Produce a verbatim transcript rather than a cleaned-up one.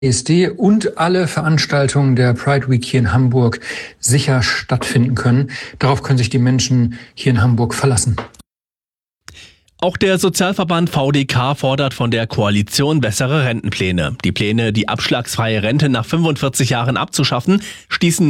E S D und alle Veranstaltungen der Pride Week hier in Hamburg sicher stattfinden können. Darauf können sich die Menschen hier in Hamburg verlassen. Auch der Sozialverband V D K fordert von der Koalition bessere Rentenpläne. Die Pläne, die abschlagsfreie Rente nach fünfundvierzig Jahren abzuschaffen, stießen